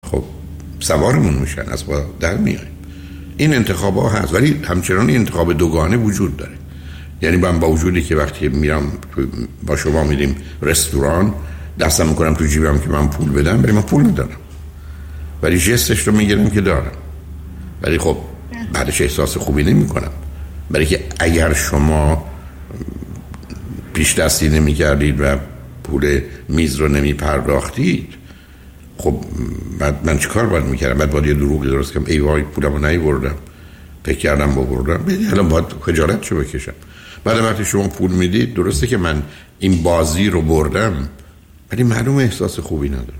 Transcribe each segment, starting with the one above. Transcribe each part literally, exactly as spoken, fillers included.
خب سوارمون میشن، از با در میایم. این انتخاب ها هست، ولی همچنان انتخاب دوگانه وجود داره. یعنی من با وجودی که وقتی میرم با شما میریم رستوران، دستم میکنم تو جیبم که من پول بدم، ولی من پول ندارم، ولی جستش رو میگیرم که دارم، ولی خب بعدش احساس خوبی نمی کنم. برای که اگر شما پیش دستی نمی کردید و پول میز رو نمی پرداختید، خب بعد من چیکار باید میکردم؟ بعد باید یه دروغی درست کنم ای وای پولمو نیاوردم، فکر کردم ببردم، الان باید خجالتشو بکشم. بعد وقتی شما پول میدید، درسته که من این بازی رو بردم، ولی معلومه احساس خوبی ندارم.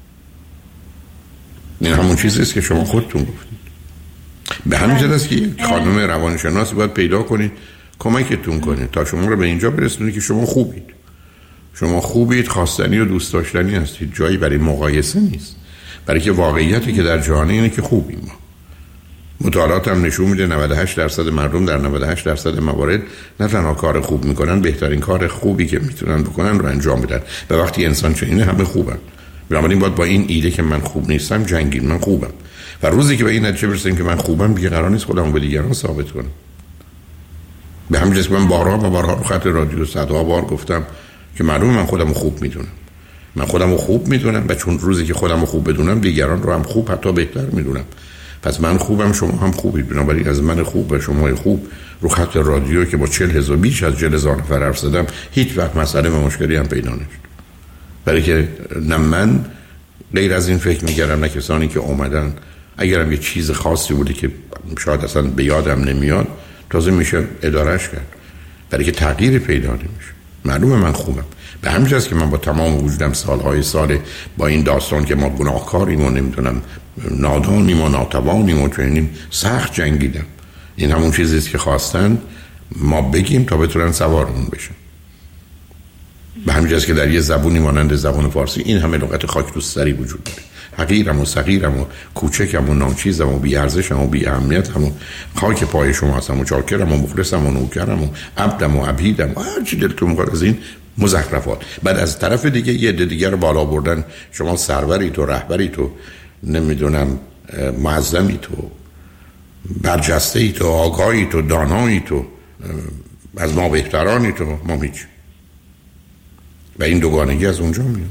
این همون چیزی است که شما خودتون گفتید. به همین جهت است که یک خانم روانشناس باید پیدا کنید کمکتون کنه تا شما رو به اینجا برسونید که شما خوبید. شما خوبید، خواستنی و دوست داشتنی هستید، جایی برای مقایسه نیست. برای که واقعیتی که در جهان اینه که خوبیم. ما مطالعات هم نشون میده نود و هشت درصد مردم در نود و هشت درصد موارد نه تنها کار خوب میکنن، بهترین کار خوبی که میتونن بکنن رو انجام میدن. و وقتی انسان چنینه همه خوبن. بنابراین باید با این ایده که من خوب نیستم جنگید. من خوبم، و روزی که به این نتیجه برسیم که من خوبم، دیگه قرار نیست خودمو به دیگران ثابت کنم. به همین جهت من بارها و بارها رو خط رادیو صدها بار گفتم که معلومه من خودمو خوب میدونم. من خودمو خوب میدونم و چون روزی که خودمو خوب بدونم، دیگران رو هم خوب، حتی بهتر میدونم. پس من خوبم، شما هم خوبید. بنابراین از من خوب و شما خوب رو خط رادیو که با چهل هزار بیش از چهل هزار نفر حرف زدم، هیچ وقت مسئله و مشکلی هم پیدا نشد. برای که نه من غیر از این فکر می‌کردم، نه کسانی که اومدن، اگرم یه چیز خاصی بوده که شاید اصلا به یادم نمیاد، تازه میشه ادارهش کرد. برای که تغییر پیدا نمیشه. معلومه من خوبم. به همین جاست که من با تمام وجودم سالهای سال با این داستان که ما گناهکاریم و نمیدونم نادانیم و ناتوانیم و چنین سخت جنگیدم. این همون چیزی است که خواستن ما بگیم تا بتونن سوارمون بشن. به همین جاست که در یه زبونی مانند زبان فارسی این همه لغت خاک تو سری وجود داره. حقیرم و صغیرم و کوچکم و ناچیزم و بی ارزشم و بی اهمیتم و خاک پای شما هستم و چاکرم و مخلصم و نوکرم و عبدم و عبیدم و هر چی دلتون می‌خواد از این مزخرفات. بعد از طرف دیگه یه عده دیگه رو بالا بردن، شما سروری تو، رهبری تو، نمیدونم معظمی تو، برجسته تو، آگاهی تو، دانایی تو، از ما بهترانی تو، ما هیچ. و این دوگانگی از اونجا میاد.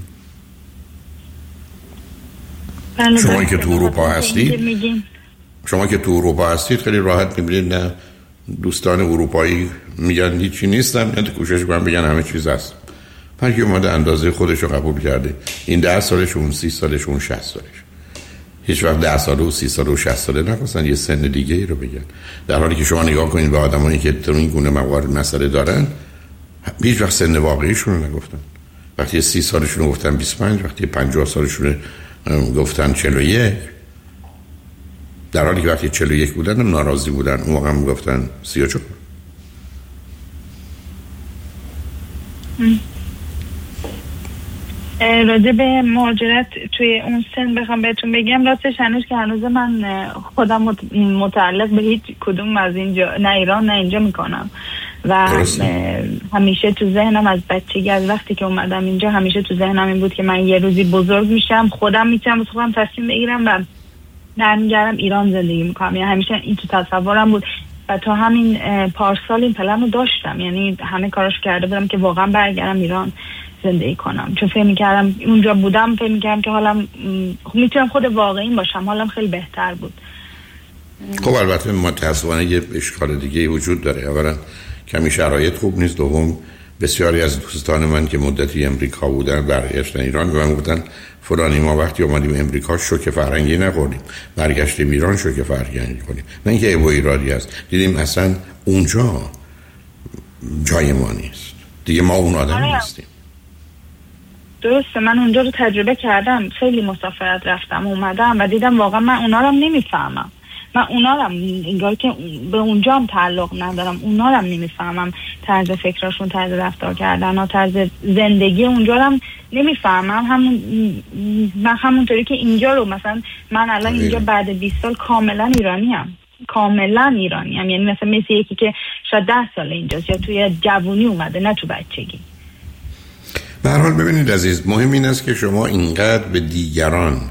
شما که تو اروپا هستید شما که تو اروپا هستید خیلی راحت میبینید نه دوستان اروپایی میگن هیچی نیستم، نه کوشش کنن بگن همه چیز هست. هر کی اومده اندازه خودش رو قبول کرده. این ده سالش، اون سی سالش، اون شصت سالش. هیچ وقت ده ساله و سی ساله و شصت ساله نخواستن یه سن دیگه ای رو بگن. در حالی که شما نگاه کنید به آدمایی که تو این گونه موارد مسئله دارن، هیچ وقت سن واقعیشون رو نگفتن. وقتی سی سالشون رو گفتن بیست و پنج، وقتی پنجاه سالشون گفتن چهل و یک، در حالی که وقتی چهل و یک بودن هم ناراضی بودن، اون موقع هم گفتن سی و چهار. راجع به مهاجرت توی اون سن بخوام بهتون بگم، راستش هنوز که هنوز من خودم متعلق به هیچ کدوم از اینجا، نه ایران نه اینجا میکنم و همیشه تو ذهنم از بچگی، از وقتی که اومدم اینجا، همیشه تو ذهنم این بود که من یه روزی بزرگ میشم، خودم میتونم خودم تصمیم بگیرم و برمیگردم ایران زندگی میکنم. یعنی همیشه این تو تصورم بود و تا همین پارسال این پلن رو داشتم. یعنی همه کارش کرده بودم که واقعا برگردم ایران زندگی کنم، چون فکر میکردم اونجا بودم، فکر میکردم که حالم میتونم خود واقعی باشم، حالم خیلی بهتر بود. خب البته متاسفانه یه اشکال دیگه وجود داره. اولا کمی شرایط خوب نیست، دوم بسیاری از دوستان من که مدتی امریکا بودن برگشتن ایران و من گفتن فلانی ما وقتی اومدیم امریکا شوک فرهنگی نخوردیم، برگشتیم ایران شوک فرهنگی کنیم. نه اینکه ایو ایرادی است، دیدیم اصلا اونجا جای ما نیست دیگه، ما اون آدم آره. نیستیم. درسته، من اونجا رو تجربه کردم، خیلی مسافرت رفتم اومدم و دیدم واقعا من اونا رو نمیفهمم. من اونا رو انگار که به اونجا هم تعلق ندارم، اونا رو نمیفهمم، طرز فکراشون، طرز رفتار کردن و طرز زندگی اونجا رو نمیفهمم. همون من همونطوری که اینجا رو مثلا من الان اینجا بعد بیست سال کاملا ایرانیم، کاملا ایرانیم. یعنی مثلا مثل یکی که شاید ده سال اینجاست یا توی جوونی اومده، نه تو بچگی. به هر حال ببینید عزیز، مهم این است که شما اینقدر به دیگران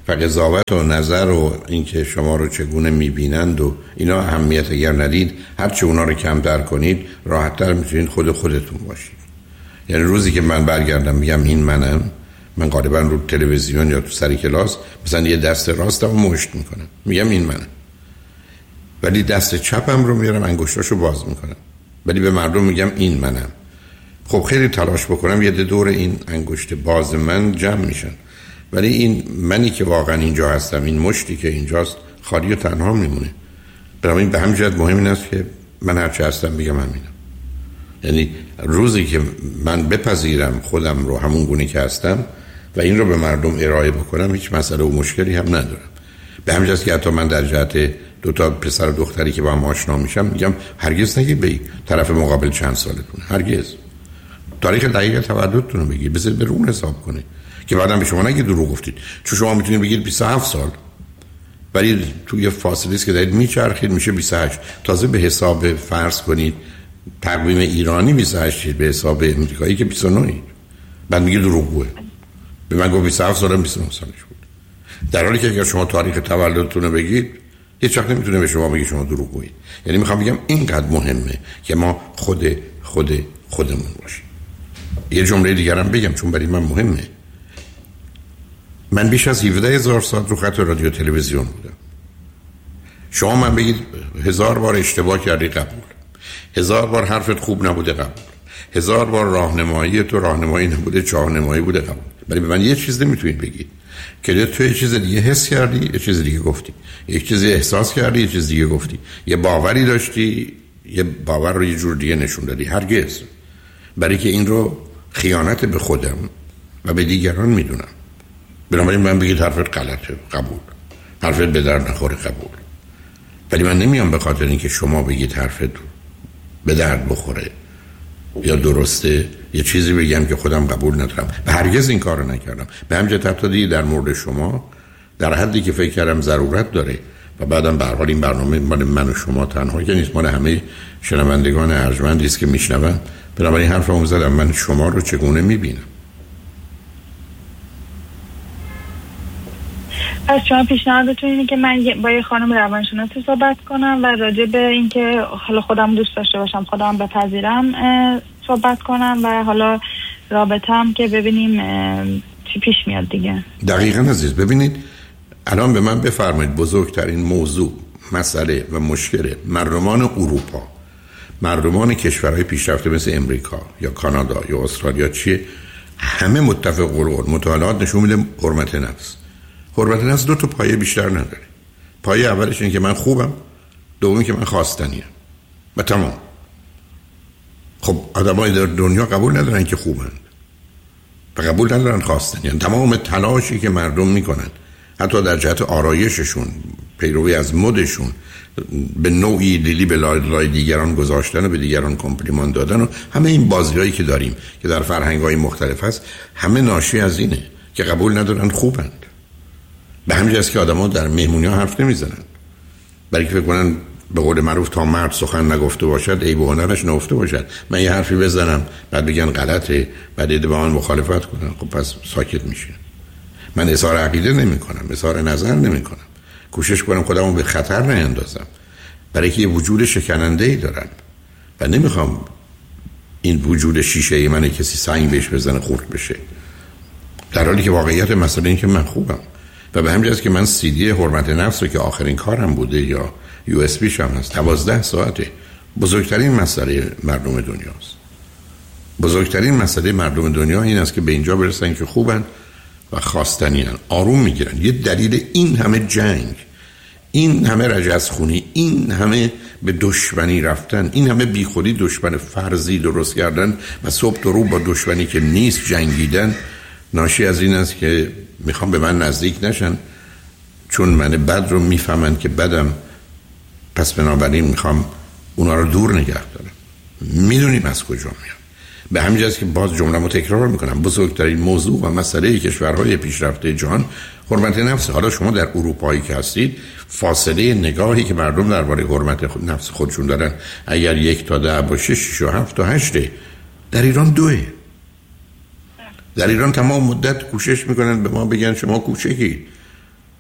و قضاوت و نظر و اینکه شما رو چگونه میبینند و اینا اهمیت اگر ندید، هرچه اونا رو کمتر کنید راحت‌تر میتونید خود خودتون باشید. یعنی روزی که من برگردم میگم این منم، من غالبا رو تلویزیون یا تو سر کلاس مثلا یه دست راستم رو مشت میکنم میگم این منم، ولی دست چپم رو میارم انگشتاشو باز میکنم ولی به مردم میگم این منم. خب خیلی تلاش بکنم یه دور این انگشت باز من جمع میشن، ولی این منی که واقعا اینجا هستم، این مشتی که اینجاست خالی و تنها میمونه. بنابراین به همین جهت مهم این است که من هرچی هستم میگم همینم. یعنی روزی که من بپذیرم خودم رو همون گونه که هستم و این رو به مردم ارائه بکنم، هیچ مسئله و مشکلی هم ندارم. به همین جهت که حتی من در جهت دو تا پسر و دختری که با هم آشنا میشم میگم هرگز نگید به طرف مقابل چند سالتونه، هرگز. تاریخ دقیق تولدتون رو بگید، بذارید به رون حساب کنه که بعدم به شما نگید دروغ گفتید، چون شما میتونید بگید بیست و هفت سال ولی توی فاصله است که دارید میچرخید میشه بیست و هشت. تازه به حساب فرض کنید تقویم ایرانی بیست و هشت، به حساب امریکایی که بیست و نه. بعد میگه دروغگوه. به من گفت بیست و هفت سالم بیست و نه سالش بود، در حالی که اگر شما تاریخ تولدتون رو بگید هیچ وقت نمیتونه به شما بگه شما دروغگویید. یعنی میخوام بگم اینقدر مهمه که ما خود خود خودمون باشیم. یه جمله دیگر هم بگم چون برای من مهمه. من بیش از هفده هزار ساعت رو خط رادیو تلویزیون بودم. شما من بگید هزار بار اشتباه کردی قبول، هزار بار حرفت خوب نبوده قبول، هزار بار راهنمایی تو راهنمایی نبوده راهنمایی بوده قبول. ولی به من یه چیز نمیتونید بگید که تو یه چیز دیگه حس کردی، یه چیز دیگه گفتی، یک چیزی احساس کردی، یه چیز دیگه گفتی، یه باوری داشتی، یه باور رو یه جور دیگه نشون دادی. هرگز. برای که این رو خیانت به خودم و به دیگران میدونم. بنابراین من بگید حرفت غلطه قبول، حرفت به درد نخوره قبول. ولی من نمیام به خاطر اینکه شما بگید حرفت به درد بخوره یا درسته یه چیزی بگم که خودم قبول ندارم و هرگز این کارو نکردم. به همین جهت حتی در مورد شما در حدی که فکر کردم ضرورت داره و بعدم به هر حال این برنامه مال من و شما تنها که نیست، مال همه شنوندگان ارجمندی است که میشنون. بنابراین حرفمو زدم من شما رو چگونه میبینم. از شما پیشنهادتون اینه که من با یه خانم روانشناسی صحبت کنم و راجع به اینکه حالا خودم دوست داشته باشم، خودم بپذیرم صحبت کنم و حالا رابطه‌ام که ببینیم چی پیش میاد دیگه. دقیقاً عزیز. ببینید الان به من بفرمایید بزرگترین موضوع، مسئله و مشکل مردمان اروپا، مردمان کشورهای پیشرفته مثل امریکا یا کانادا یا استرالیا چیه؟ همه متفق قرار مطالعات نشون میده حرمت نفس. حرمت نفس دو تا پایه بیشتر نداره. پایه اولش اینه که من خوبم، دومی که من خواستنیم و تمام. خب آدمای در دنیا قبول ندارن که خوبن و قبول ندارن خواستنیم. تمام تلاشی که مردم میکنن حتی در جهت آرایششون، پیروی از مدشون، به نوعی لیلی به لای دیگران گذاشتن و به دیگران کمپلیمان دادن و همه این بازیایی که داریم که در فرهنگ‌های مختلف هست، همه ناشی از اینه که قبول ندارن خوبند. به همین جاست که آدم‌ها در مهمونی‌ها حرف نمیزنن، برای که فکر کنن به قول معروف تا مرد سخن نگفته باشد عیب و هنرش نهفته باشد. من یه حرفی بزنم بعد بگن غلطه، بعد ایده با من مخالفت کنن، خب پس ساکت میشه. من اظهار عقیده نمی کنم، اظهار نظر نمی کنم، کوشش کنم خودمو به خطر نیندازم، برای که یه وجود شکننده‌ای دارم و نمیخوام این وجود شیشه من کسی سنگ بهش بزنه خورد بشه، در حالی که واقعیت مسئله این که من خوبم. و به همین جاست که من سی دی حرمت نفس رو که آخرین کارم بوده یا یو اس بی شم هست، دوازده ساعته، بزرگترین مسئله مردم دنیاست. بزرگترین مسئله مردم دنیا این است که به اینجا برسن که خوبن و خواستنیان، آروم میگیرن. یه دلیل این همه جنگ، این همه رجزخونی، این همه به دشمنی رفتن، این همه بیخودی دشمن فرضی درست کردن و صبح تو رو با دشمنی که نیست جنگیدن، ناشی از این است که میخوام به من نزدیک نشن، چون من بد رو میفهمن که بدم، پس بنابراین میخوام اونا رو دور نگه دارم. میدونیم از کجا میاد. به همین جاست که باز جمله‌مو تکرار میکنم، بزرگترین موضوع و مسئله کشورهای پیشرفته جهان حرمت نفس. حالا شما در اروپایی که هستید، فاصله نگاهی که مردم درباره حرمت نفس خودشون دارن اگر یک تا ده باشه، شش و هفت تا هشته. در ایران دوه. در ایران تمام مدت کوشش میکنن به ما بگن شما کوچکی،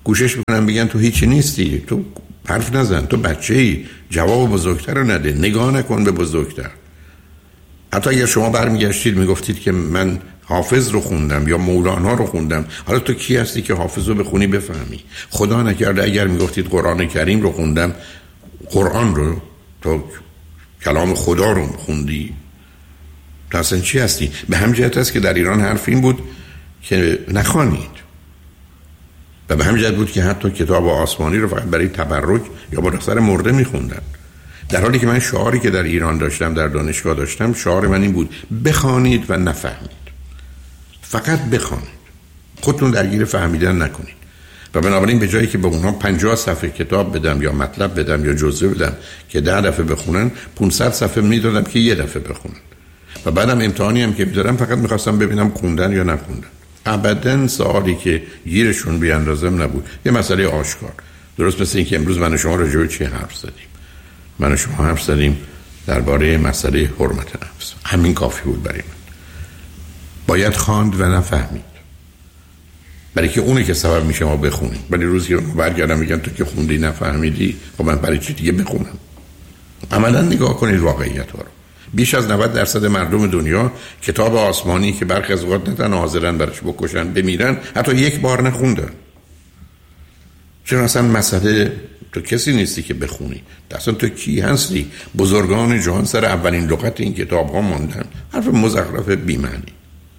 کوشش میکنن بگن تو هیچی نیستی، تو حرف نزن، تو بچه‌ای، جواب بزرگتر رو نده، نگاه نکن به بزرگتر. حتی اگر شما برمیگشتید میگفتید که من حافظ رو خوندم یا مولانا رو خوندم، حالا تو کی هستی که حافظ رو بخونی بفهمی؟ خدا نکرده اگر میگفتید قرآن کریم رو خوندم، قرآن رو، تو کلام خدا رو خوندی، تو اصلا چی هستی؟ به هم جهت است که در ایران حرف این بود که نخوانید، و به همین جهت بود که حتی کتاب آسمانی رو فقط برای تبرک یا با دختر مرده میخوندن، در حالی که من شعاری که در ایران داشتم، در دانشگاه داشتم، شعار من این بود بخوانید و نفهمید، فقط بخوانید، خودتون درگیر فهمیدن نکنید. و بنابراین به جایی که به اونها پنجاه صفحه کتاب بدم یا مطلب بدم یا جزوه بدم که ده دفعه بخونن، پانصد صفحه میدادم که یه دفعه بخونن. و بعدم امتحانی هم که میدادم فقط میخواستم ببینم خوندن یا نخوندن. ابداً سوالی که گیرشون بیاندازم نبود، یه مسئله آشکار. درست مثل این که امروز من و شما راجع به چی حرف زدیم؟ من و شما حرف زدیم درباره مسئله حرمت نفس. همین کافی بود برای من. باید خواند و نفهمید، برای که اونه که سبب میشه ما بخونیم. ولی روزی که برگردم میگن تو که خوندی نفهمیدی، خب من برای چی دیگه بخونم؟ عملا نگاه کنید واقعیت ها رو. بیش از نود درصد مردم دنیا کتاب آسمانی که برخی از اوقات نه تنها حاضرن برش بکشن بمیرن، حتی یک بار نخوندن. چون اصلا مسئله تو کسی نیستی که بخونی، اصلا تو کی هستی؟ بزرگان جهان سر اولین لغت این کتاب ها موندن، حرف مزخرف بی‌معنی.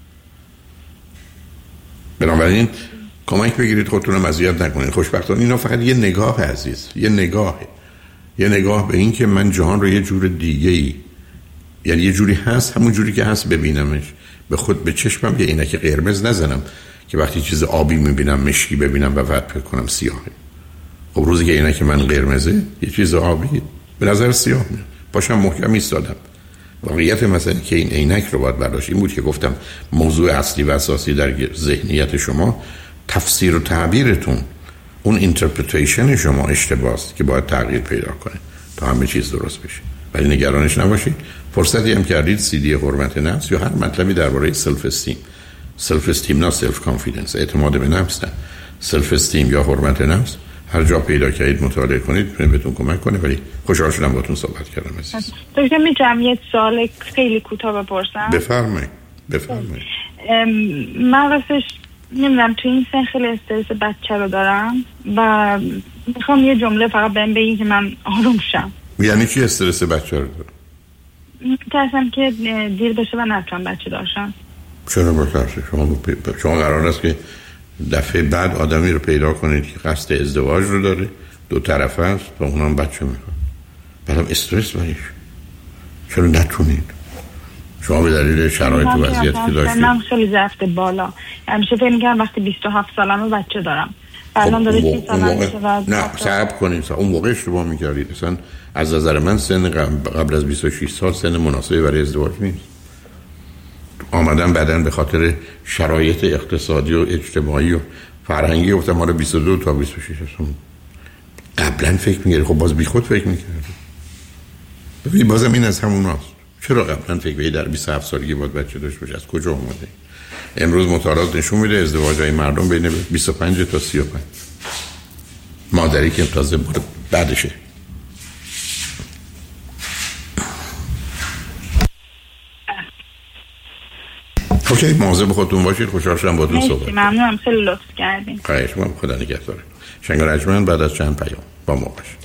بنابراین کمک بگیرید خودتون رو اذیت نکنید. خوشبختانه اینا فقط یه نگاه عزیز، یه نگاهه، یه نگاه به این که من جهان رو یه جور دیگه ای، یعنی یه جوری هست، همون جوری که هست ببینمش، به خود به چشمم یه عینک قرمز نزنم که وقتی چیز آبی میبینم مشکی ببینم و بعد فکر کنم سیاهه. خب روزی که عینک من قرمزه، یه چیز آبی به نظر سیاه میاد، پاشم محکم ایستادم. واقعیت مسئله که این عینک رو باید برداشت. این بود که گفتم موضوع اصلی و اساسی در ذهنیت شما تفسیر و تعبیرتون، اون اینترپریتیشن شما اشتباهه که باید تغییر پیدا کنه تا همه چیز درست بشه. ولی نگرانش نباشید. فرصتی هم کردید سی دی حرمت نفس یا هر مطلبی درباره سلف استیم، سلف استیم نه سلف کانفیدنس، اعتماد به نفس نه، سلف استیم یا حرمت نفس، هر جا پیدا کردید مطالعه کنید، بهتون کمک کنه. ولی خوشحال شدم باهاتون صحبت کردم عزیز. دکتر می‌تونم یه سوال خیلی کوتاه بپرسم؟ بفرمایید. بفرمایید. من راستش نمیدونم تو این سن خیلی استرس بچه رو دارم و میخوام یه جمله فقط بهم بگین که من آروم شم. یعنی چی استرس بچه رو دارم؟ میترسم که دیر بشه و نتونم بچه داشتم. چرا بترسه؟ شما شما قرار است که دفعه بعد آدمی رو پیدا کنید که قصد ازدواج رو داره، دو طرفه است و اونم بچه میخواد، بعدم استرس بریش. چرا نتونید؟ شما به دلیل شرایط و وضعیتی که داشتید. من خیلی ضعف بالا، همیشه فکر می‌کردم وقتی بیست و هفت سالمه بچه دارم، الان داره سی سالمه و نه صبر کنید. اون موقع اشتباه می‌کردید. اصلا از نظر من سن قبل از بیست و شش سال سن مناسبی برای ازدواج نیست. آمدن بعدن به خاطر شرایط اقتصادی و اجتماعی و فرهنگی گفتم ما رو بیست و دو تا بیست و شش هستم. قبلا فکر می‌کردی خب باز بیخود فکر می‌کردی. ببین بازم این از همون هست. چرا قبلا فکر می‌کردی در بیست و هفت سالگی باید بچه داشته باشی؟ از کجا اومده؟ امروز مطالعات نشون میده ازدواج‌های مردم بین بیست و پنج تا سی و پنج. مادری که تازه بعدشه. اوکی، مواظب خودتون باشید. خوشحال شدم باهاتون صحبت کردم. ممنونم، خیلی لطف کردین. خواهش می‌کنم. خدا نگهدار. شنگار اجمن بعد از چند پیام با ما باشید.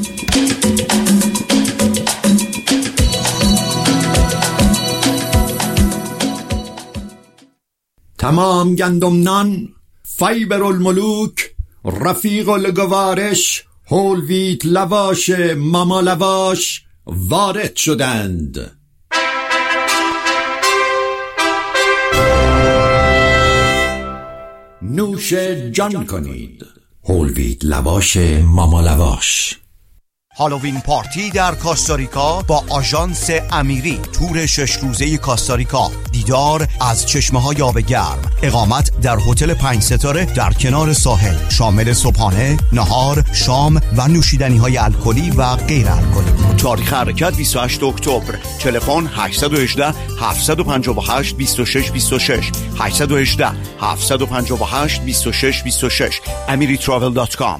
تمام گندم نان، فیبر الملوک، رفیق الگوارش، هول ویت لواش ماما لواش وارد شدند. نوش جان کنید. هول ویت لواش ماما لواش. هالووین پارتی در کاستاریکا با آژانس امیری، تور شش روزه کاستاریکا، دیدار از چشمه‌های آب گرم، اقامت در هتل پنج ستاره در کنار ساحل، شامل صبحانه، نهار، شام و نوشیدنی‌های الکلی و غیر الکلی. تاریخ حرکت بیست و هشتم اکتبر. تلفن هشت یک هشت هفت پنج هشت دو شش دو شش هشت یک هشت هفت پنج هشت دو شش دو شش امری تراول دات کام.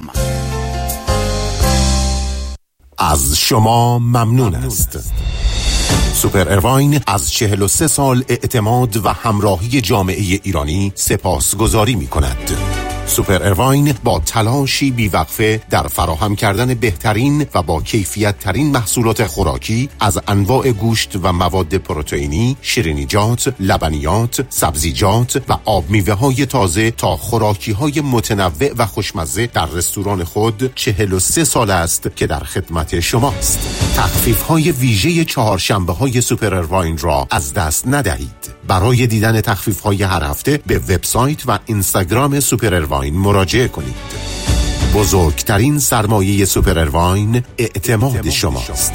از شما ممنون است. سوپر ارواین از چهل و سه سال اعتماد و همراهی جامعه ایرانی سپاسگزاری می کند. سوپر ارواین با تلاشی بیوقفه در فراهم کردن بهترین و با کیفیت ترین محصولات خوراکی از انواع گوشت و مواد پروتئینی، شیرینیجات، لبنیات، سبزیجات و آب میوه های تازه تا خوراکی های متنوع و خوشمزه در رستوران خود چهل و سه سال است که در خدمت شماست. تخفیف های ویژه چهارشنبه های سوپر ارواین را از دست ندهید. برای دیدن تخفیف های هر هفته به وبسایت و اینستاگرام سوپر ارواین مراجعه کنید. بزرگترین سرمایه سوپر ارواین اعتماد شماست.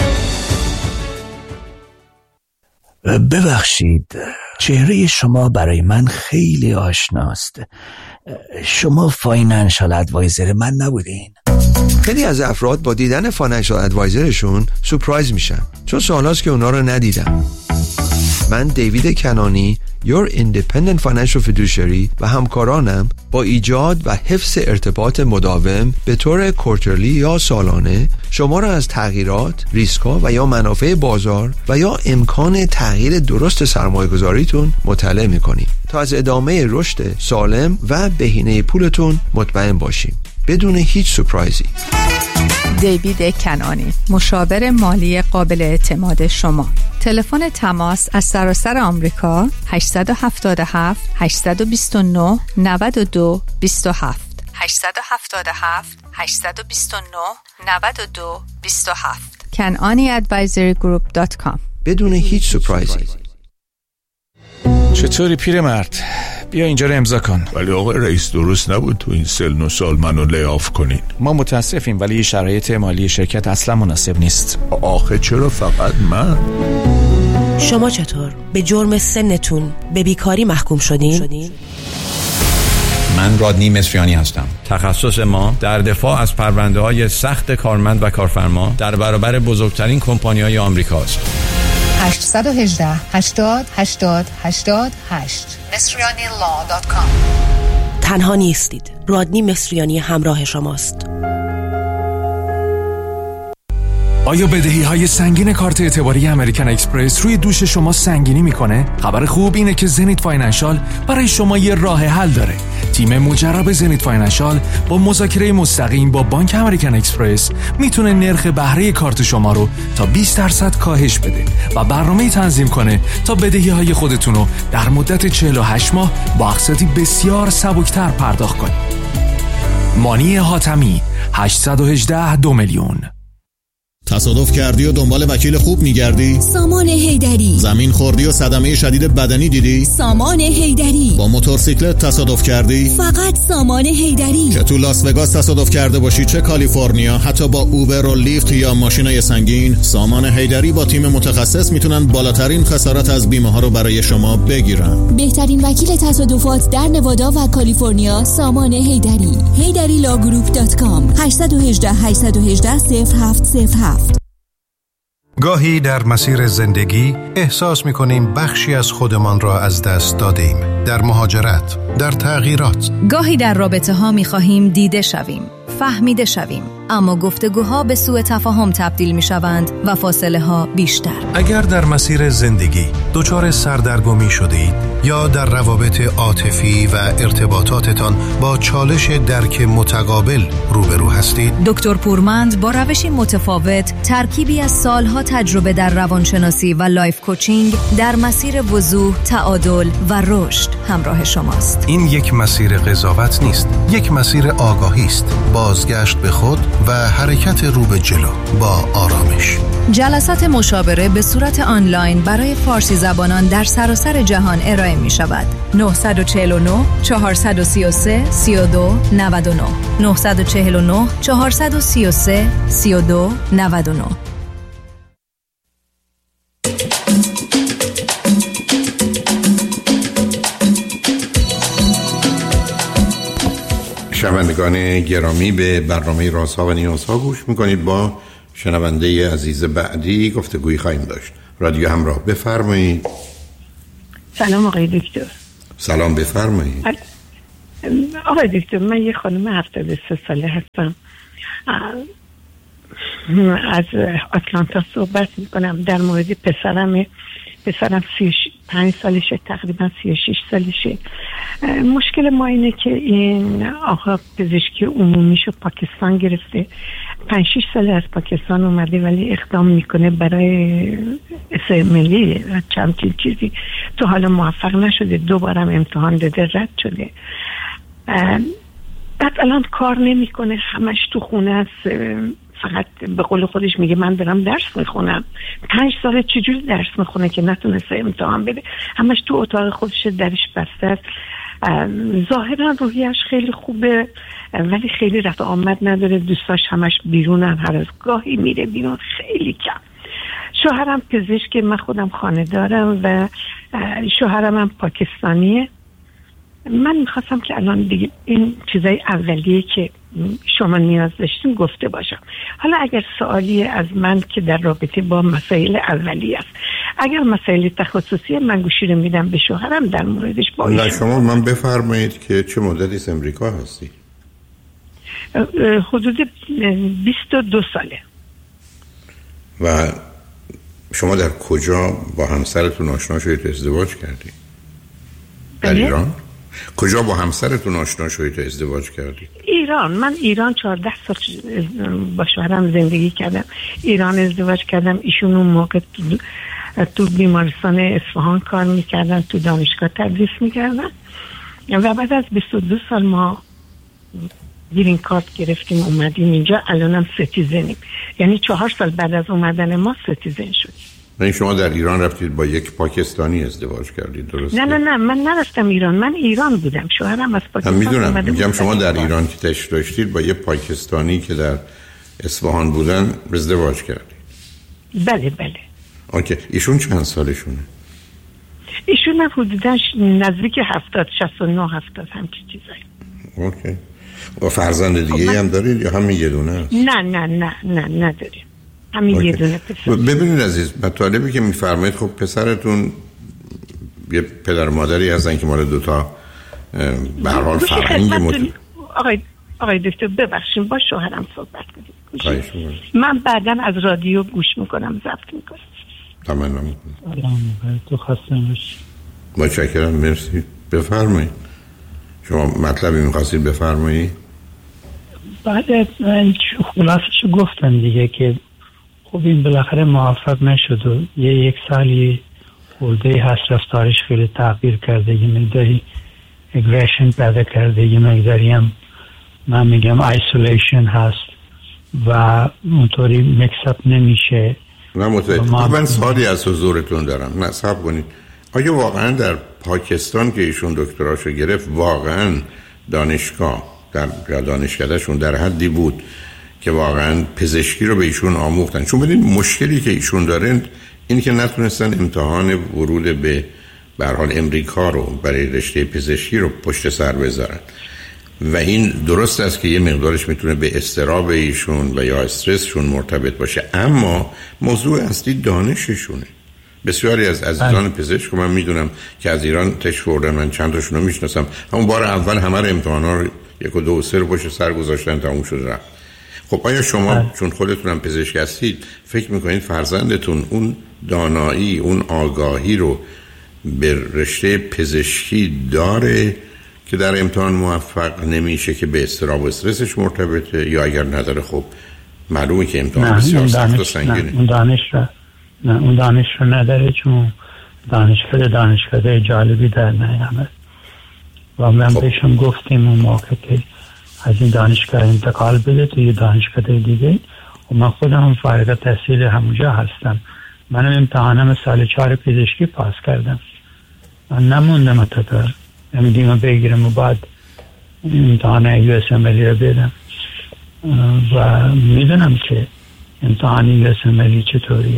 ببخشید، چهره شما برای من خیلی آشناست. شما فاینانشال ادوایزر من نبودین؟ خیلی از افراد با دیدن فاینانشال ادوایزرشون سورپرایز میشن، چون سوالات که اونا رو ندیدم. من دیوید کنانی، Your Independent Financial Fiduciary و همکارانم با ایجاد و حفظ ارتباط مداوم به طور کوارترلی یا سالانه شما را از تغییرات، ریسک‌ها و یا منافع بازار و یا امکان تغییر درست سرمایه‌گذاریتون مطلع می‌کنیم تا از ادامه رشد سالم و بهینه پولتون مطمئن باشیم بدون هیچ سورپرایزی. دیوید کنانی، مشاور مالی قابل اعتماد شما. تلفن تماس از سراسر آمریکا هشت هفت هفت هشت دو نه نه دو دو هفت هشت هفت هفت هشت دو نه نه دو دو هفت کنانی ادوایزری گروپ دات کام. بدون هیچ سورپرایزی. چطوری پیرمرد؟ بیا اینجا رو امضا کن. ولی آقای رئیس درست نبود تو این سن و سال منو لیاف کنین. ما متاسفیم ولی شرایط مالی شرکت اصلا مناسب نیست. آخه چرا فقط من؟ شما چطور؟ به جرم سنتون به بیکاری محکوم شدین؟ من رادنی مصریانی هستم. تخصص ما در دفاع از پرونده‌های سخت کارمند و کارفرما در برابر بزرگترین کمپانی‌های آمریکاست. هشت یک هشت هشتاد هشتاد هشتاد هشت مصریانی لا دات کام. تنها نیستید. رادنی مصریانی همراه شماست. آیا بدهی های سنگین کارت اعتباری امریکن اکسپرس روی دوش شما سنگینی میکنه؟ خبر خوب اینه که زنیت فاینانشال برای شما یه راه حل داره. تیم مجرب زنیت فاینانشال با مذاکره مستقیم با بانک امریکن اکسپرس میتونه نرخ بهره کارت شما رو تا بیست درصد کاهش بده و برنامه تنظیم کنه تا بدهی های خودتون رو در مدت چهل و هشت ماه با اقساطی بسیار سبکتر پرداخت کنید. مانی حاتمی هشت یک هشت دو میلیون. تصادف کردی و دنبال وکیل خوب میگردی؟ سامان حیدری. زمین خوردی و صدمه شدید بدنی دیدی؟ سامان حیدری. با موتورسیکلت تصادف کردی؟ فقط سامان حیدری. چه تو لاس وگاس تصادف کرده باشی چه کالیفرنیا، حتی با اوبر و لیفت یا ماشینای سنگین، سامان حیدری با تیم متخصص میتونن بالاترین خسارت از بیمه ها رو برای شما بگیرن. بهترین وکیل تصادفات در نوادا و کالیفرنیا سامان حیدری. حیدری لا گروپ دات کام. هشت یک هشت هشت یک هشت صفر هفت صفر هفت. گاهی در مسیر زندگی احساس می‌کنیم بخشی از خودمان را از دست دادیم. در مهاجرت، در تغییرات. گاهی در رابطه‌ها می‌خواهیم دیده شویم، فهمیده شویم، اما گفتگوها به سوء تفاهم تبدیل می‌شوند و فاصله‌ها بیشتر. اگر در مسیر زندگی دچار سردرگمی شدید یا در روابط عاطفی و ارتباطاتتان با چالش درک متقابل روبرو هستید، دکتر پورمند با روشی متفاوت، ترکیبی از سالها تجربه در روانشناسی و لایف کوچینگ در مسیر وضوح، تعادل و رشد همراه شماست. این یک مسیر قضاوت نیست، یک مسیر آگاهی است، بازگشت به خود و حرکت رو به جلو با آرامش. جلسات مشاوره به صورت آنلاین برای فارسی زبانان در سراسر جهان ارائه تایم می شود. نه چهار نه چهار سه سه سه دو نه نه نه چهار نه چهار سه سه سه دو نه نه. شنوندگان گرامی، به برنامه رازها و نیازها گوش میکنید. با شنونده عزیز بعدی گفتگویی خواهیم داشت. رادیو همراه، بفرمایید. سلام آقای دکتر. سلام، بفرمایید. آقای دکتر، من یه خانم هفتاد و سه ساله هستم، از آتلانتا صحبت میکنم. در مورد پسرم پسرم سی و پنج سالشه، تقریبا سی و شش سالشه. مشکل ما اینه که این آقا پزشکی عمومیشو پاکستان گرفته، پنج شش ساله از پاکستان اومده ولی اقدام میکنه برای اسملی چندین چیزی، تو حالا موفق نشده، دوبارم امتحان داده رد شده. بعد الان کار نمیکنه، همش تو خونه است، فقط به قول خودش میگه من دارم درس میخونم. پنج ساله چجوری درس میخونه که نتونسته امتحان بده؟ همش تو اتاق خودش درش بسته است. ظاهرا روحیش خیلی خوبه ولی خیلی رفت آمد نداره، دوستاش همش بیرونن، هر از گاهی میره بیرون، خیلی کم. شوهرم پزشک، من خودم خانه دارم و شوهرم هم پاکستانیه. من میخواستم که الان دیگه این چیزای اولیه که شما نیاز داشتیم گفته باشم. حالا اگر سوالی از من که در رابطه با مسائل اولیه است، اگر مسائل تخصصی من گوشی رو میدم به شوهرم در موردش با نه شما من بفرمایید که چه مدتی از امریکا هستی؟ حدود بیست و دو ساله. و شما در کجا با همسرتون آشنا شدید، ازدواج کردید؟ در ایران؟ کجا با همسرتون آشنا شدید ازدواج کردید؟ ایران. من ایران چهارده سال با شوهرم زندگی کردم، ایران ازدواج کردم. ایشون اون موقع تو, تو بیمارستان اصفهان کار میکردن، تو دانشگاه تدریس میکردن و بعد از بیست و دو سال ما گرین کارت گرفتیم اومدیم اینجا. الانم ستیزنیم، یعنی چهار سال بعد از اومدن ما ستیزن شدیم. نه شما در ایران رفتید با یک پاکستانی ازدواج کردید، درسته؟ نه نه نه من نرفتم ایران، من ایران بودم، شوهرم از پاکستان. من میدونم، میگم شما در ایران که تشریف داشتید با یک پاکستانی که در اصفهان بودن ازدواج کردید. بله بله. اوکی. ایشون چند سالشونه؟ ایشون هم حدوداً نزدیک هفتاد، شصت و نه هفتاد همچین چیزایی. اوکی. و فرزند دیگه من... هم دارید یا همین یه دونه است؟ نه نه نه نه نداریم، همین یه دونه پسر. ببینید عزیز، مطالبی که میفرمایید، خب پسرتون یه پدر مادری هستن که مال دوتا به هر حال فرهنگ متفاوت. آقای آقای دکتر ببخشید، با شوهرم صحبت کنید. من بعداً از رادیو گوش میکنم، ضبط میکنم. تمام میکنم. تو خواستم باشی. متشکرم، مرسی. بفرمایید. شما مطلبی می‌خواستید بفرمایید؟ بعد خلاصش گفتم دیگه که خب این بالاخره موفق نشد و یه یک سالی خورده هست رفتارش خیلی تغییر کرده، یه مقداری اگریشن پیدا کرده، یه مقداری هم من میگم ایسولیشن هست و اونطوری مکسپ نمیشه. نه متوجه. من سوالی از حضورتون دارم. نه صبر کنید. آیا واقعا در پاکستان که ایشون دکتراشو گرفت واقعا دانشگاه در دانشکدهشون در حدی بود که واقعا پزشکی رو به ایشون آموختن؟ چون ببینید مشکلی که ایشون دارن این که نتونستن امتحان ورود به به هر حال امریکا رو برای رشته پزشکی رو پشت سر بذارن و این درست است که یه مقدارش میتونه به اضطراب ایشون و یا استرسشون مرتبط باشه، اما موضوع اصلی دانششونه. بسیاری از عزیزان پزشک من میدونم که از ایران تشریف آوردن، من چند تاشون رو میشناسم، همون بار اول همه رو امتحانا رو یک و دو و سه رو پشت سر گذاشتن، تموم شد رفت. خب آیا شما ها. چون خودتون هم پزشک هستید فکر میکنید فرزندتون اون دانایی، اون آگاهی رو به رشته پزشکی داره که در امتحان موفق نمیشه که به اضطراب و استرسش مرتبطه، یا اگر نداره خب معلومه که امتحان بسیار سخت و سنگینه؟ اون دانش رو نه اون دانش رو نداره، چون دانشکده دانشکده جالبی در نیامد و من خب. بهشون گفتیم اون موقع که از این دانشگاه انتقال بده توی دانشکده دیگه و من خودم فارغ التحصیل همونجا هستم. منم امتحانم سال چهار پزشکی پاس کردم من نموندم تا تا امیدیم بگیرم و بعد امتحان یو اس ام ال رو بدم و میدونم که امتحان یو اس ام ال چطوریه.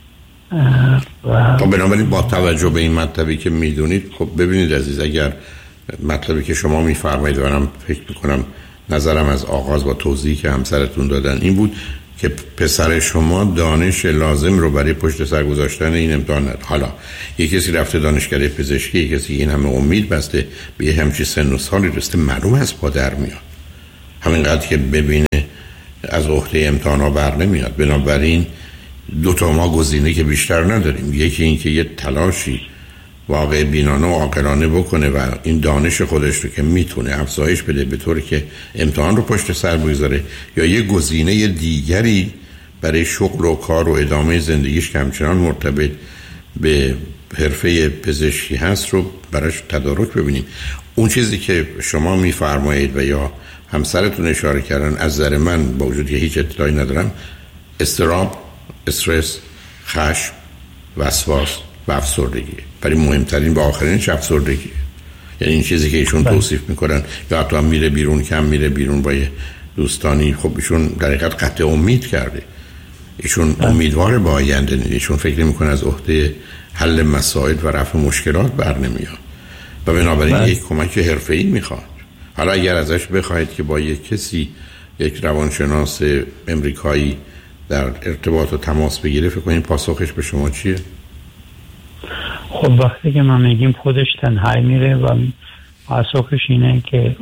خب بنابراین با توجه به این مطلبی که میدونید، خب ببینید عزیز، اگر مطلبی که شما میفرمایید و من فکر میکنم نظرم از آغاز با توضیحی که همسرتون دادن این بود که پسر شما دانش لازم رو برای پشت سر گذاشتن این امتحان نداره. حالا یک کسی رفته دانشکده پزشکی، یک کسی این همه امید بسته به یه همچین سن و سالی رسته، معلوم از پا در میاد، همینقدر که ببینه از عهده امتحان ها بر نمیاد. بنابراین دو تا ما گزینه که بیشتر نداریم، یکی این که یه تلاشی واقع بینانه و عاقلانه بکنه و این دانش خودش رو که میتونه افزایش بده به طوری که امتحان رو پشت سر بگذاره، یا یه گزینه دیگری برای شغل و کار و ادامه زندگیش که همچنان مرتبط به حرفه پزشکی هست رو براش تدارک ببینیم. اون چیزی که شما میفرمایید و یا همسرتون اشاره کردن، از نظر من با وجود که هیچ اطلاعی ندارم، اضطراب، استرس، خشم، وسواس و افسردگی، ولی مهمترین و آخرینش افسردگی. یعنی این چیزی که ایشون توصیف میکنن، یا حتی هم میره بیرون، کم میره بیرون با یه دوستانی، خب ایشون در حقیقت قطع امید کرده، ایشون امیدوار با آینده نیست، ایشون فکر میکنه از عهده حل مسائل و رفع مشکلات بر نمیاد و بنابراین یک کمک حرفه‌ای میخواد. حالا اگر ازش بخواید که با یک کسی، یک روانشناس امریکایی در ارتباط و تماس بگیره، فکر کنید پاسخش به شما چیه؟ خب وقتی که ما میگیم خودش تنهایی میره و پاسخش اینه که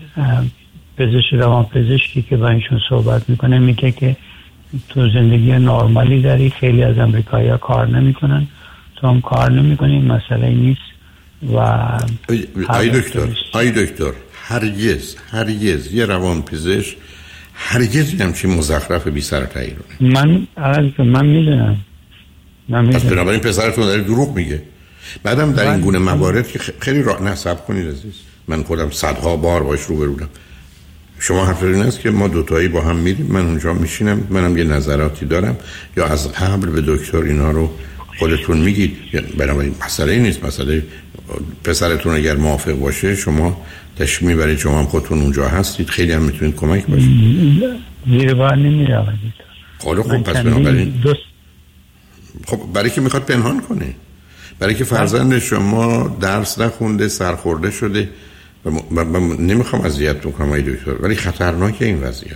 پزشک روان پزشکی که با ایشون صحبت میکنه میگه که تو زندگی نرمالی داری، خیلی از امریکایی‌ها کار نمیکنن، تو هم کار نمیکنی، مسئله نیست. و آی دکتر آی دکتر هرگز هرگز یه روان پزشک هرگز همچین مزخرف بی سر تایی رو من من میدونم پس بنابراین پسرتون داره دروغ میگه. بعدم در این گونه موارد که خیلی راه نصب کنید عزیز، من خودم صدها بار باش روبرودم. شما حرف این است که ما دوتایی با هم میریم، من اونجا میشینم، منم یه نظراتی دارم، یا از قبل به دکتر اینا رو خودتون میگید. بنابراین مسئله این نیست، مسئله پسرتون اگر موافق باشه شما تشمیع برای شما هم خودتون اونجا هستید، خیلی هم میتونید کمک باشید. زیر بار نمیره آقای خب خب پس بنابراین خب برای که میخواد پنهان کنه، برای که فرزند شما درس نخونده، سرخورده شده و من نمیخوام اذیت بکنم آقای دکتر، ولی خطرناکه این وضعیت.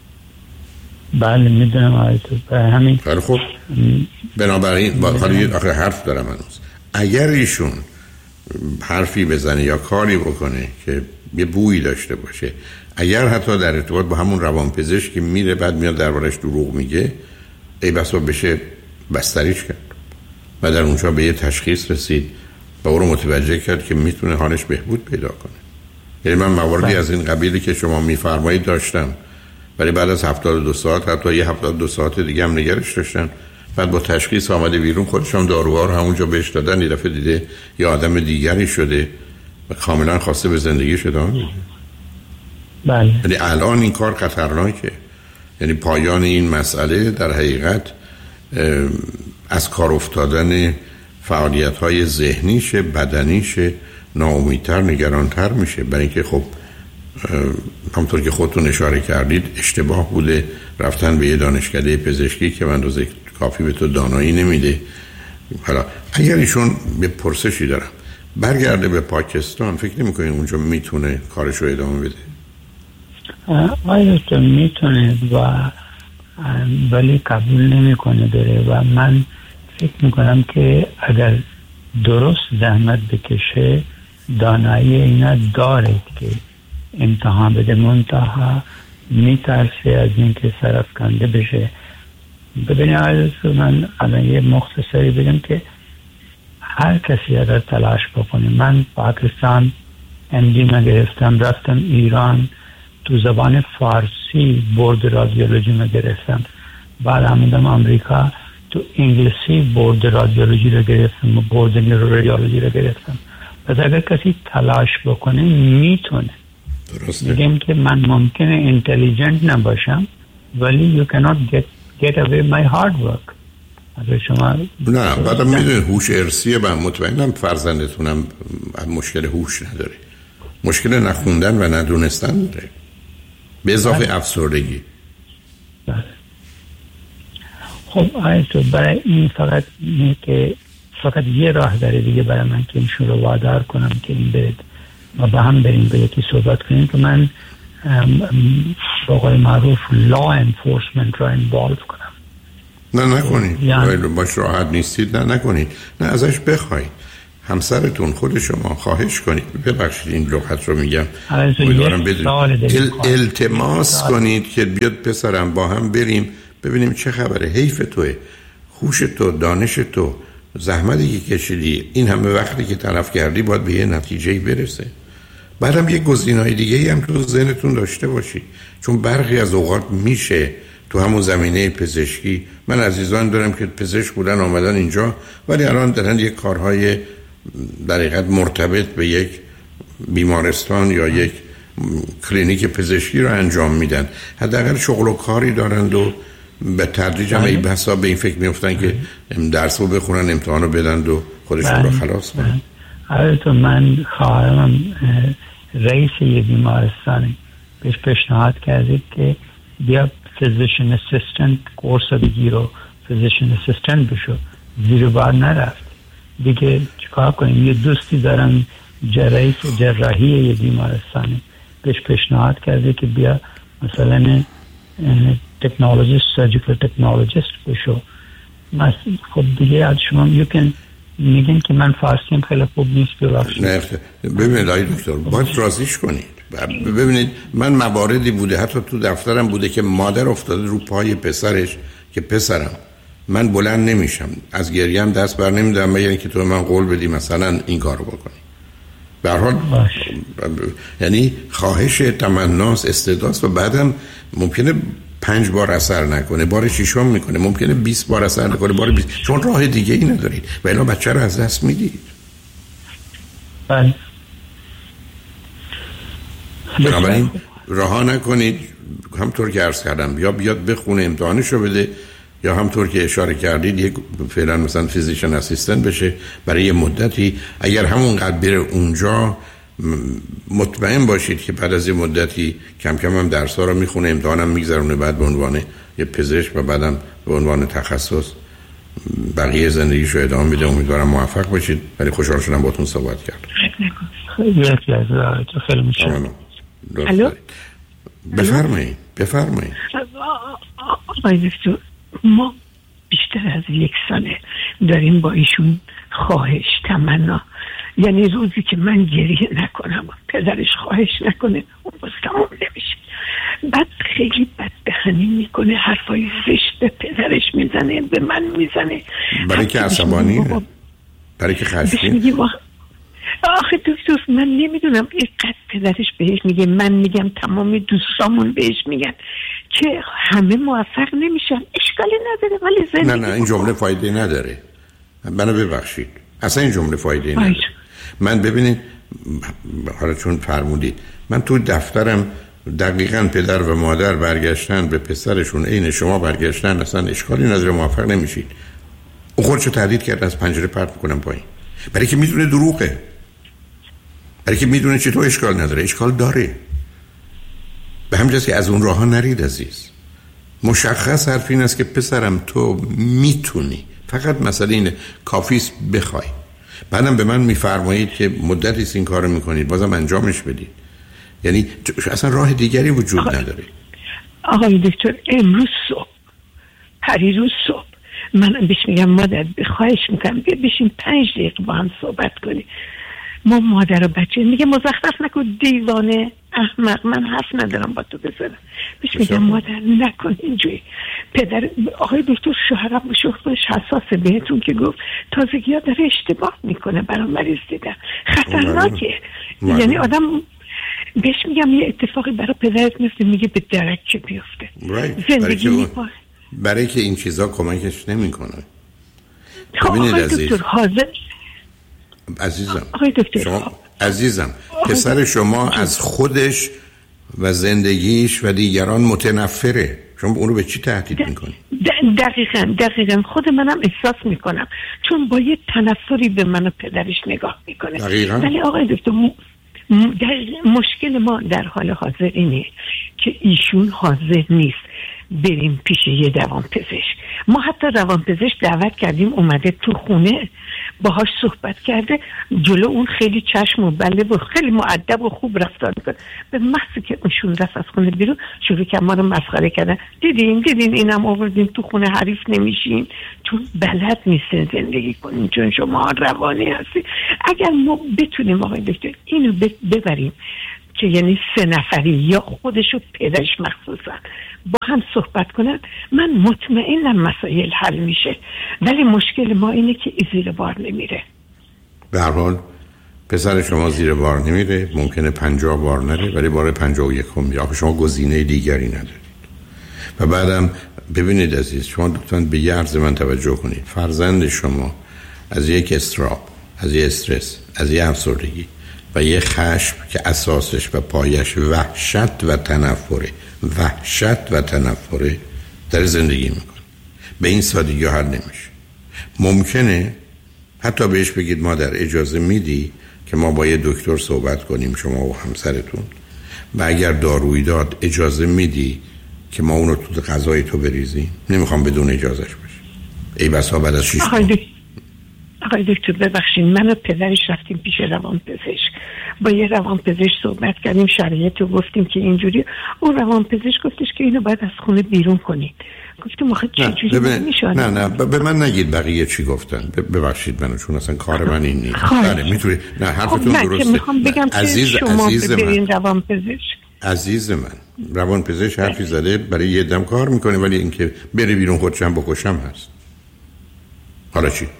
بله میدونم آقای دکتر، همین خیلی خوب. بنابراین حالا آخر حرف دارم هنوز، اگر ایشون حرفی بزنه یا کاری بکنه که یه بویی داشته باشه، اگر حتی در ارتباط با همون روانپزشک که میره بعد میاد دربارش دروغ میگه، ای بسا بشه بستریش کرد و در اونجا به یه تشخیص رسید و او رو متوجه کرد که میتونه حالش بهبود پیدا کنه. یعنی من مواردی از این قبیلی که شما میفرمایید داشتم، ولی بعد از هفتاد و دو ساعت حتی یه هفتاد و دو ساعت دیگه هم نگرش داشتن، بعد با تشخیص آمده بیرون، خودش هم داروها رو همونجا بهش دادن، یه دفعه دیده یه آدم دیگری شده و کاملا خواسته به زندگیش ادامه بده. بله. یعنی الان این کار خطرناکه، یعنی پایان این مسئله در حقیقت از کار افتادن فعالیت‌های ذهنیش، بدنیش، ناامیدتر، نگرانتر میشه، برای اینکه خب همونطور که خودتون اشاره کردید اشتباه بوده رفتن به یه دانشکده پزشکی که من روز کافی به تو دانایی نمیده. حالا اگر ایشون به پرسشی دارم برگرده به پاکستان، فکر نمی‌کنید اونجا میتونه کارش رو ادامه بده؟ آیا تو میتونه و ولی قبول نمیکنه بره و من فکر میکنم که اگر درست زحمت بکشه دانایی اینا داره که امتحان بده، منتها میترسه از اینکه سرفکنده بشه. ببینید من الان یه مختصری بگم که هر کسی اگر تلاش بکنه، من پاکستان ام دی ما گرفتم، رفتم ایران تو زبان فارسی بورد رادیولوژی ما گرفتم، بعد آمدم آمریکا تو انگلیسی بورد رادیولوژی رو گرفتم و بورد نورولوژی رو گرفتم. پس اگر کسی تلاش بکنه میتونه. درسته. میگم که من ممکنه اینتلیجنت نباشم ولی you cannot get, get away my hard work. از شما نه بعدم میدونید هوش ارثیه و مطمئنم فرزندتونم مشکل هوش نداره، مشکل نخوندن و ندونستن داره به اضافه بله. افسردگی. بله. خب آیا تو برای این فقط نه که فقط یه راه داره دیگه برای من که ایشون رو وادار کنم که این برید و با هم بریم به یکی صحبت کنیم که من با قول معروف لا انفورسمنت را اینوالو کنم؟ نه نکنید یعنی باش راحت نیستید، نه نکنید، نه ازش بخواید، همسرتون خود شما خواهش کنید، ببخشید این لغت رو میگم امیدوارم بدونید ال... التماس کنید که بیاد پسرم با هم بریم ببینیم چه خبره، حیف توه، خوش تو، دانش تو، زحمتی که کشیدی، این همه وقتی که تلف کردی باید به یه نتیجه‌ای برسه. بعدم یه گزینه‌های دیگه‌ای هم تو ذهنتون داشته باشید، چون برخی از اوقات میشه تو همون زمینه پزشکی، من عزیزان دارم که پزشک بودن آمدن اینجا ولی الان دارن یک کارهای در حقیقت مرتبط به یک بیمارستان یا یک کلینیک پزشکی رو انجام میدن، حداقل شغل و کاری دارند و به تدریج هم این بحثا به این فکر میفتن که درس رو بخونن، امتحان رو بدن و خودشون رو خلاص کنن. البته من خواهرم رئیس یه بیمارستانی بهش پیشنهاد کرده که بیا فیزیشن اسیستنت کورس بگیر و فیزیشن اسیستنت بشو، زیر بار نرفت دیگه. چیکار کنیم؟ یه دوستی دارم رئیس جراحی یه بیمارستانی بهش پیشنهاد کرده که بیا مثلا تکنولوژیست، سرجیکال تکنولوژیست بشو. خب دیگه از شما میگن میگن که من فارسیم خیلی خوب نیست، ببخشید. نه ببینید آقای دکتر باید راضیش کنید. ببینید من مواردی بوده حتی تو دفترم بوده که مادر افتاده رو پای پسرش که پسرم من بلند نمیشم، از گریم دست بر نمیدارم مگر اینکه تو من قول بدی مثلا این کارو بکنی. به هر حال یعنی خواهش، تمناس، استعداست و بعدم ممکنه پنج بار اثر نکنه، بار ششم میکنه، ممکنه بیست بار اثر نکنه، بار بیست، چون راه دیگه ای ندارید و الا بچه رو از دست میدید. بله. بنابراین رها نکنید، همطور که عرض کردم یا بیاد بخونه امتحانشو بده یا همطور که اشاره کردید یک فعلا مثلا فیزیشن اسیستنت بشه برای یه مدتی. اگر همونقدر بره اونجا مطمئن باشید که بعد از یه مدتی کم کم هم درس‌ها رو میخونه، امتحانم میگذرونه، بعد به عنوان یه پزشک و بعدم به عنوان تخصص بقیه زندگیشو ادامه میده. امیدوارم موفق باشید. ولی خوشحال شدم باهاتون صحبت کردم. خیلی لحظه تو خیلی متشکرم. الو بفرمایید بفرمایید. آقای دکتر ما بیشتر از یک ساله داریم با ایشون خواهش تمنا، یعنی روزی که من گریه نکنم پدرش خواهش نکنه اون باز تمام نمیشه. بعد خیلی بددهنی میکنه، حرفای زشت به پدرش میزنه، به من میزنه. برای که عصبانیه، برای که خشمگینه. آخه دکتر من نمیدونم اینقدر پدرش بهش میگه، من میگم، تمام دوستامون بهش میگن که همه موفق نمیشن. اشکالی نداره ولی زندگی نه نه این جمله فایده نداره. منو ببخشید اصلا این جمله فایده نداره. من ببینید حالا چون فرمودید من تو دفترم دقیقاً پدر و مادر برگشتن به پسرشون عین شما برگشتن، اصلا اشکالی نداره، موفق نمیشید. اون خودشو تهدید کرد از پنجره پرت میکنم پایین، برای که میدونه دروغه، برای که میدونه چطور اشکال نداره. اشکال داره. به همین جاست که از اون راه ها نرید عزیز. مشخص حرف این است که پسرم تو میتونی، فقط مسئله اینه کافیست بخوای. بعدم به من میفرمایید که مدتی این کارو میکنید بازم انجامش بدید. یعنی اصلا راه دیگری وجود آقای نداره. آقای دکتر امروز صبح پریروز صبح من بهش میگم مادر خواهش میکنم بیا بشین پنج دقیقه با هم صحبت کنی. ما مادر و بچه میگه مزخرف نکن دیوانه احمق، من حرف ندارم با تو بزنم. بهش میگم مادر نکن اینجوری. پدر آقای دکتر شوهرم شوهرش حساسه بهتون که گفت تازگی ها داره اشتباه میکنه برای مریض دیدن، خطرناکه. یعنی آدم بهش میگم یه اتفاقی برای پدرت میفته میگه به درک چه بیفته. زندگی میکنه برای که این چیزا کمکش نمیکنه. ببینید عزیز حاضر عزیزم آقای دکتر شما عزیزم پسر شما از خودش و زندگیش و دیگران متنفره. شما اون رو به چی تهدید میکنی؟ دقیقاً دقیقاً خود منم احساس میکنم، چون با یه تنفری به من و پدرش نگاه میکنه. دقیقاً. ولی آقای دکتر مشکل ما در حال حاضر اینه که ایشون حاضر نیست بریم پیش یه روانپزشک. ما حتی روانپزشک دعوت کردیم، اومده تو خونه باهاش صحبت کرده، جلو اون خیلی چشم و بله و خیلی مؤدب و خوب رفتار میکنه. به محضی که اونشون رفت از خونه بیرون شروع کرد ما رو مسخره کردن. دیدین دیدین اینم آوردین تو خونه، حریف نمیشین چون بلد نیستین زندگی کنین، چون شما روانی هستی. اگر ما بتونیم آقای دکتر اینو ببریم که یعنی سه نفری یا خودش و پدرش مخصوصا با هم صحبت کنن، من مطمئنم مسائل حل میشه. ولی مشکل ما اینه که زیر بار نمیره. به هر حال پسر شما زیر بار نمیره، ممکنه پنجاه بار نره، ولی بار پنجاه و یکم میره. شما گزینه دیگری ندارید. و بعدم ببینید عزیز، شما لطفاً به یه عرض من توجه کنید. فرزند شما از یک استراب، از یک استرس، از یک افسردگی و یه خشم که اساسش و پایش وحشت و تنفره وحشت و تنفره در زندگی میکنه. به این سادگی حل نمیشه. ممکنه حتی بهش بگید مادر اجازه میدی که ما با یه دکتر صحبت کنیم شما و همسرتون، و اگر دارویی داد اجازه میدی که ما اونو تو غذای تو بریزیم؟ نمیخوام بدون اجازهش بشه. ای بسا بعد از شیش آقای دکتر ببخشید، من و پدرش رفتیم پیش روانپزشک، با یه روانپزشک صحبت کردیم، شرایط رو گفتیم که اینجوری. اون روانپزشک گفتش که اینو باید از خونه بیرون کنید. گفتم آخه چجوری میشه؟ نه نه به من نگید بقیه چی گفتن. ببخشید منو، چون اصلا کار من این نیست. بله میتونی. نه حرفتون خب درسته. میخوام بگم عزیز که شما عزیز برین روانپزشک. عزیز من، روانپزشک حرفی زده برای یه دم کار میکنه، ولی اینکه بری بیرون خودشم بکشم هست. حالا چی؟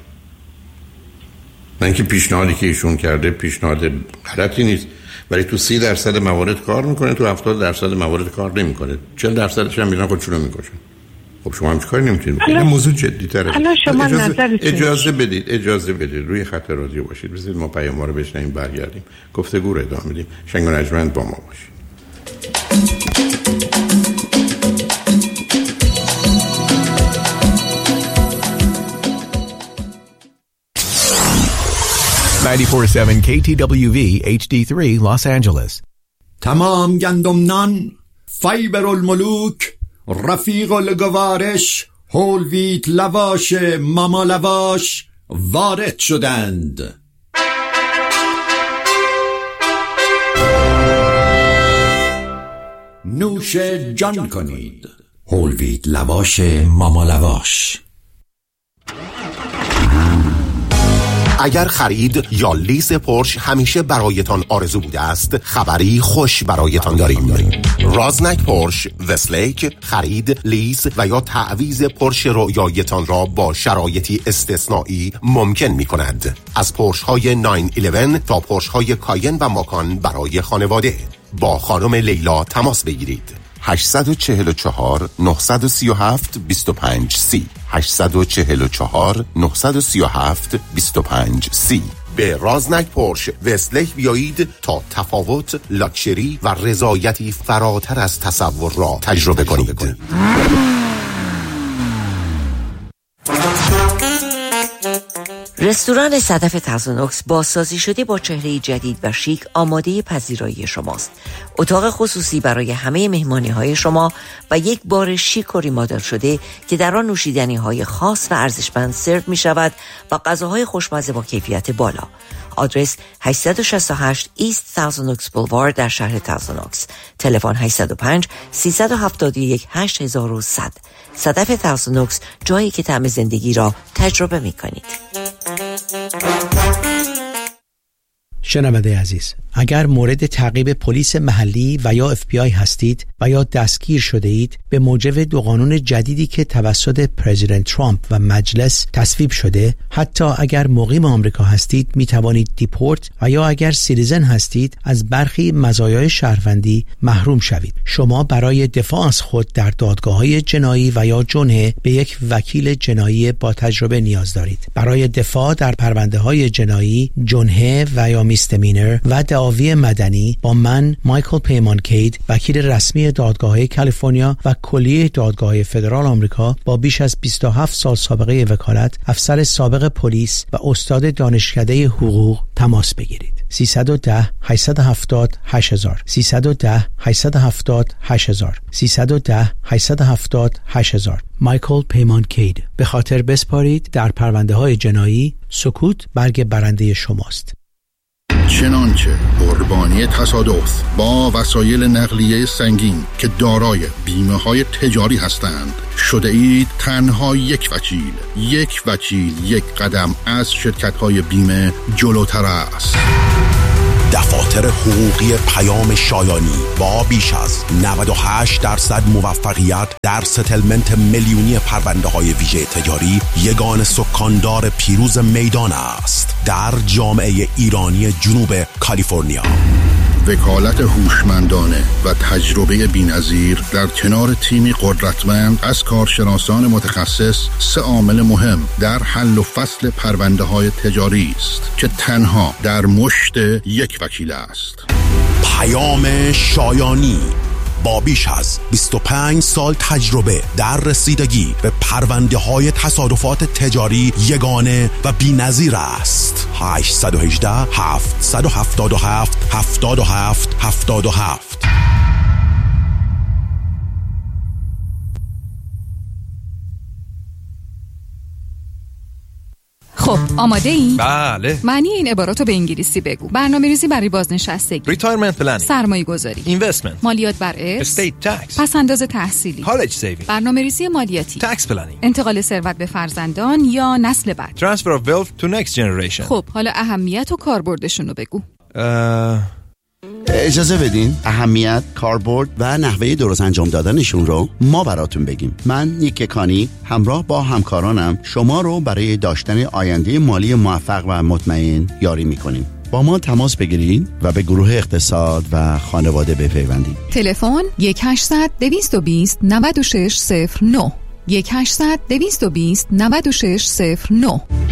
من اینکه پیشنهادی که ایشون کرده پیشنهاد غلطی نیست، ولی تو سی درصد موارد کار میکنه، تو هفتاد درصد موارد کار نمیکنه، چهل درصدش هم میرن خودشون رو میکشن. خب شما هم چیکار نمیتونید بکنید؟ موضوع جدی تره. اجازه, اجازه بدید اجازه بدید روی خط رادیو باشید، بذارید ما پیام رو بشنویم برگردیم گفتگو رو ادامه بدیم. شنگ و نجمند با ما باشید. نود و چهار ممیز هفت کی تی دبلیو وی اچ دی سه Los Angeles. تمام گندمنان، فیبر الملوک، رفیق الگوارش، هول ویت لواش، ماما لواش وارد شدند. نوش جان کنید. هول ویت لواش ماما لواش. اگر خرید یا لیز پورش همیشه برایتان آرزو بوده است، خبری خوش برایتان داریم. رازنک پورش وستلیک خرید، لیز و یا تعویض پورش رویایتان را با شرایطی استثنایی ممکن می کند. از پورش های نه یازده تا پورش های کاین و ماکان برای خانواده. با خانم لیلا تماس بگیرید. هشت چهار چهار نه سه هفت دو پنج سی هشت چهار چهار نه سه هفت دو پنج سی. به رازنک پورش وستلیک بیایید تا تفاوت، لاکچری و رضایتی فراتر از تصور را تجربه کنید. رستوران صدف تازونوکس بازسازی شده با چهره جدید و شیک آماده پذیرایی شماست. اتاق خصوصی برای همه مهمانی های شما و یک بار شیک و ریمادل شده که در آن نوشیدنی های خاص و ارزشمند سرو می شود و غذاهای خوشمزه با کیفیت بالا. آدرس هشت شش هشت ایست تازونوکس بولوارد در شهر تازونوکس. تلفن هشت صفر پنج سه هفت یک هشت یک صفر صفر. صدف تازونوکس، جایی که طعم زندگی را تجربه می کنید. شنونده عزیز، اگر مورد تعقیب پلیس محلی و یا اف بی آی هستید و یا دستگیر شده اید، به موجب دو قانون جدیدی که توسط پرزیدنت ترامپ و مجلس تصویب شده، حتی اگر مقیم آمریکا هستید می توانید دیپورت و یا اگر سیتیزن هستید از برخی مزایای شهروندی محروم شوید. شما برای دفاع از خود در دادگاه‌های جنایی و یا جنحه به یک وکیل جنایی با تجربه نیاز دارید. برای دفاع در پرونده‌های جنایی، جنحه و یا میستمینر و دعاوی مدنی با من مایکل پیمانکید، وکیل رسمی دادگاه‌های کالیفرنیا و کلیه دادگاه‌های فدرال آمریکا با بیش از بیست و هفت سال سابقه وکالت، افسر سابق پلیس و استاد دانشکده حقوق تماس بگیرید. سیصد و ده هشتصد و هفتاد هشت هزار سیصد و ده هشتصد و هفتاد هشت هزار سیصد و ده هشتصد و هفتاد هشت هزار. مایکل پیمانکید. به خاطر بسپارید در پرونده های جنایی، سکوت برگ برنده شماست. چنانچه قربانی تصادف با وسایل نقلیه سنگین که دارای بیمه های تجاری هستند شده اید تنها یک وکیل یک وکیل یک قدم از شرکت های بیمه جلوتر است. دفاتر حقوقی پیام شایانی با بیش از نود و هشت درصد موفقیت در ستلمنت میلیونی پرونده های ویژه تجاری یگان سکاندار پیروز میدان است در جامعه ایرانی جنوب کالیفرنیا. وکالت هوشمندانه و تجربه بی‌نظیر در کنار تیمی قدرتمند از کارشناسان متخصص سه عامل مهم در حل و فصل پرونده های تجاری است که تنها در مشت یک وکیل است. پیام شایانی با بیش از بیست و پنج سال تجربه در رسیدگی به پرونده های تصادفات تجاری یگانه و بی‌نظیر است. هشت یک هشت هفت هفت هفت هفت هفت هفت هفت. خب آماده ای؟ بله. معنی این عباراتو به انگلیسی بگو. برنامه‌ریزی برای بازنشستگی، Retirement planning، سرمایه‌گذاری، Investment، مالیات بر ارث، Estate tax، پس‌انداز تحصیلی، College saving، برنامه‌ریزی مالیاتی، Tax planning، انتقال ثروت به فرزندان یا نسل بعد، Transfer of wealth to next generation. خب حالا اهمیت و کاربردشون رو بگو. اه... اجازه بدین اهمیت، کاربرد و نحوه درست انجام دادنشون رو ما براتون بگیم. من نیک کانی همراه با همکارانم شما رو برای داشتن آینده مالی موفق و مطمئن یاری میکنیم. با ما تماس بگیرید و به گروه اقتصاد و خانواده بپیوندید. تلفن یک هشتصد دویست و بیست نود و شش صفر نه یک هشتصد دویست و بیست نود و شش صفر نه.